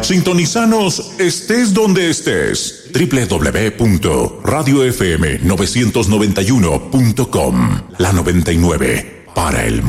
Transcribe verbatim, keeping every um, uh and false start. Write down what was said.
Sintonizanos estés donde estés. doble u doble u doble u punto radio f m novecientos noventa y uno punto com. La noventa y nueve para el mundo.